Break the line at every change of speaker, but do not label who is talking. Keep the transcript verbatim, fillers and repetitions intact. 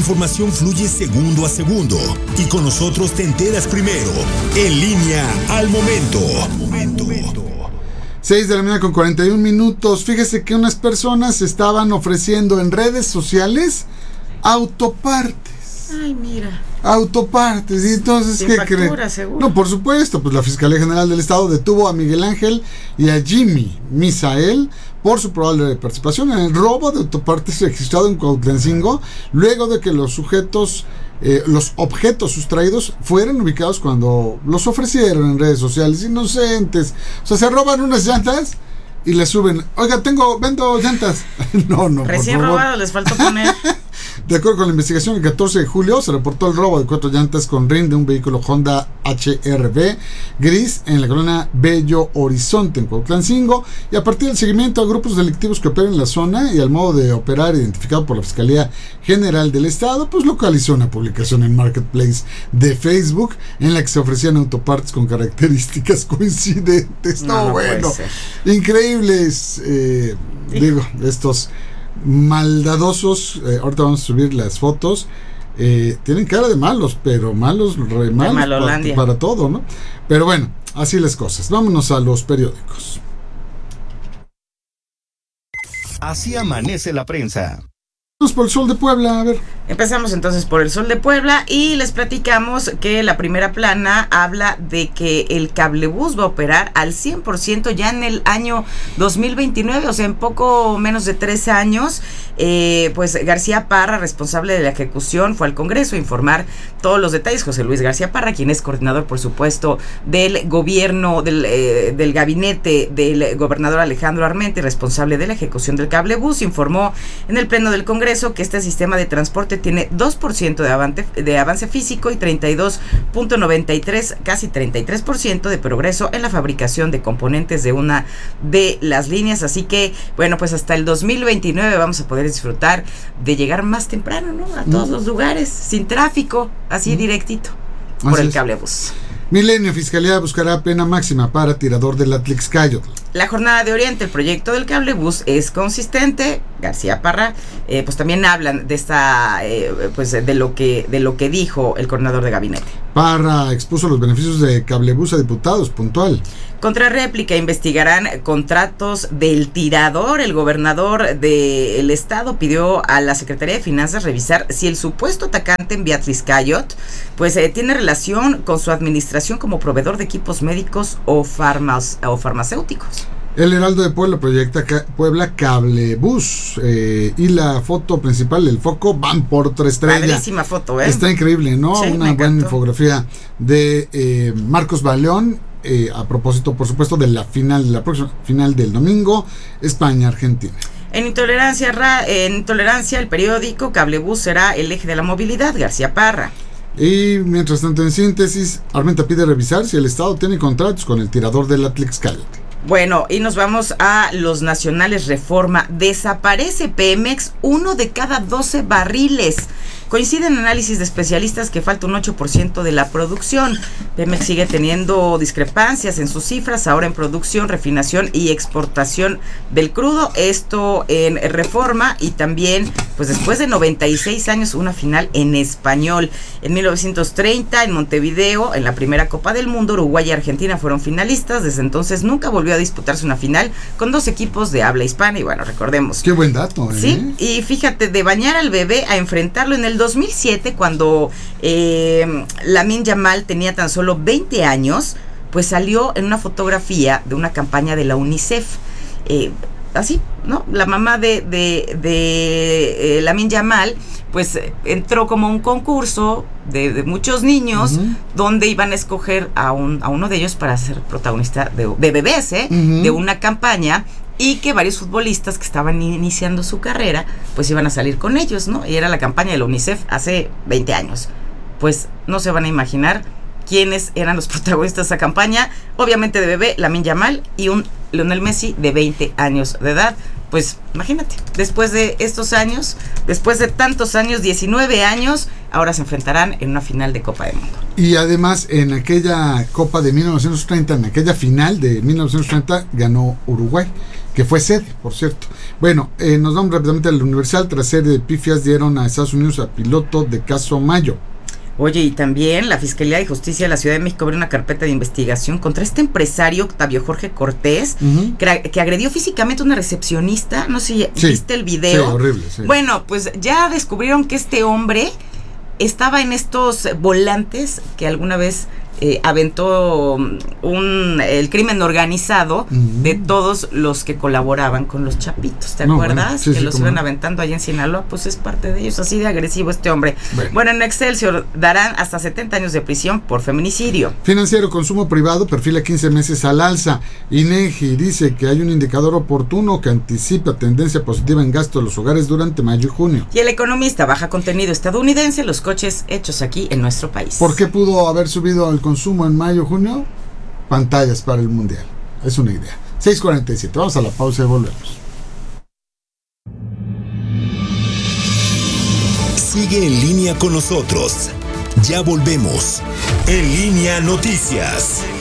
información fluye segundo a segundo y con nosotros te enteras primero. En línea al momento.
seis de la mañana con cuarenta y un minutos. Fíjese que unas personas estaban ofreciendo en redes sociales autopartes.
Ay, mira.
Autopartes. Y entonces,
Sin
¿qué
factura,
creen?
seguro.
No, por supuesto. Pues la Fiscalía General del Estado detuvo a Miguel Ángel y a Jimmy Misael por su probable participación en el robo de autopartes registrado en Cuautlancingo, luego de que los sujetos, eh, los objetos sustraídos fueran ubicados cuando los ofrecieron en redes sociales. Inocentes. O sea, se roban unas llantas y le suben. Oiga, tengo, vendo llantas. No, no,
Recién
por favor.
robado, les faltó poner.
De acuerdo con la investigación, el catorce de julio se reportó el robo de cuatro llantas con rin de un vehículo Honda H R V gris en la colonia Bello Horizonte, en Cuautlancingo, y a partir del seguimiento a grupos delictivos que operan en la zona y al modo de operar identificado por la Fiscalía General del Estado, pues localizó una publicación en Marketplace de Facebook en la que se ofrecían autopartes con características coincidentes. No,
no
bueno, increíbles, eh, digo, estos maldadosos. Eh, ahorita vamos a subir las fotos. Eh, tienen cara de malos, pero malos, re malos para, para todo, ¿no? Pero bueno, así las cosas. Vámonos a los periódicos.
Así amanece la prensa.
Vamos por el Sol de Puebla, a ver.
Empezamos entonces por el Sol de Puebla y les platicamos que la primera plana habla de que el cablebús va a operar al cien por ciento ya en el año dos mil veintinueve, o sea, en poco menos de tres años. Eh, pues García Parra, responsable de la ejecución, fue al Congreso a informar todos los detalles. José Luis García Parra, quien es coordinador, por supuesto, del gobierno, del, eh, del gabinete del gobernador Alejandro Armenta, responsable de la ejecución del cablebús, informó en el pleno del Congreso que este sistema de transporte tiene dos por ciento de avance, de avance físico y treinta y dos punto noventa y tres, casi treinta y tres por ciento de progreso en la fabricación de componentes de una de las líneas. Así que, bueno, pues hasta el dos mil veintinueve vamos a poder disfrutar de llegar más temprano, ¿no? A todos mm. los lugares, sin tráfico, así mm. directito, por así el cablebús.
Milenio, Fiscalía buscará pena máxima para tirador del Atlixcáyotl.
La jornada de Oriente, el proyecto del cablebús es consistente. García Parra, eh, pues también hablan de esta, eh, pues de lo que, de lo que dijo el coordinador de gabinete.
Parra expuso los beneficios de cablebús a diputados, puntual.
Contra réplica, investigarán contratos del tirador. El gobernador del estado pidió a la Secretaría de Finanzas revisar si el supuesto atacante en Atlixcáyotl, pues eh, tiene relación con su administración como proveedor de equipos médicos o, farmas, o farmacéuticos.
El Heraldo de Puebla proyecta ca Puebla Cablebús, eh, y la foto principal, el foco, van por otra estrella.
Padrísima foto, ¿eh?
Está increíble, ¿no?
Sí,
una buena infografía de eh, Marcos Baleón, eh, a propósito, por supuesto, de la final, la próxima final del domingo, España-Argentina.
En Intolerancia, ra, en Intolerancia, el periódico Cablebús será el eje de la movilidad, García Parra.
Y mientras tanto, en síntesis, Armenta pide revisar si el Estado tiene contratos con el tirador del Atlixcáyotl.
Bueno, y nos vamos a los nacionales. Reforma. Desaparece Pemex uno de cada doce barriles. Coinciden análisis de especialistas que falta un ocho por ciento de la producción. Pemex sigue teniendo discrepancias en sus cifras, ahora en producción, refinación y exportación del crudo. Esto en Reforma, y también, pues después de noventa y seis años, una final en español. En mil novecientos treinta, en Montevideo, en la primera Copa del Mundo, Uruguay y Argentina fueron finalistas. Desde entonces nunca volvió a disputarse una final con dos equipos de habla hispana. Y bueno, recordemos.
Qué buen dato, ¿eh?
Sí, y fíjate, de bañar al bebé a enfrentarlo en el dos mil siete, cuando eh, Lamine Yamal tenía tan solo veinte años, pues salió en una fotografía de una campaña de la UNICEF. Eh, así, ¿no? La mamá de, de, de eh, Lamine Yamal, pues entró como un concurso de, de muchos niños, uh-huh, donde iban a escoger a, un, a uno de ellos para ser protagonista de, de bebés, ¿eh? Uh-huh. De una campaña. Y que varios futbolistas que estaban iniciando su carrera, pues iban a salir con ellos, ¿no? Y era la campaña de la UNICEF hace veinte años. Pues no se van a imaginar quiénes eran los protagonistas de esa campaña. Obviamente de bebé, Lamine Yamal y un Lionel Messi de veinte años de edad. Pues imagínate, después de estos años, después de tantos años, diecinueve años, ahora se enfrentarán en una final de Copa del Mundo.
Y además en aquella Copa de mil novecientos treinta, en aquella final de mil novecientos treinta, ganó Uruguay, que fue sede, por cierto. Bueno, eh, nos vamos rápidamente al Universal. Tras serie de pifias dieron a Estados Unidos a piloto de caso Mayo.
Oye, y también la Fiscalía de Justicia de la Ciudad de México abrió una carpeta de investigación contra este empresario Octavio Jorge Cortés, uh-huh. que, que agredió físicamente a una recepcionista. No sé si sí, viste el video.
Sí, horrible, sí.
Bueno, pues ya descubrieron que este hombre estaba en estos volantes que alguna vez eh, aventó un, el crimen organizado uh-huh. de todos los que colaboraban con los Chapitos. ¿Te no, acuerdas? Bueno, sí, que sí, los iban no. aventando allá en Sinaloa. Pues es parte de ellos, así de agresivo este hombre. Bueno. bueno, en Excelsior darán hasta setenta años de prisión por feminicidio.
Financiero, consumo privado perfila quince meses al alza. INEGI dice que hay un indicador oportuno que anticipa tendencia positiva en gasto de los hogares durante mayo y junio.
Y el Economista, baja contenido estadounidense, los coches hechos aquí en nuestro país.
¿Por qué pudo haber subido el consumo en mayo, junio? Pantallas para el mundial. Es una idea. seis cuarenta y siete. Vamos a la pausa y volvemos.
Sigue en línea con nosotros. Ya volvemos. En Línea Noticias.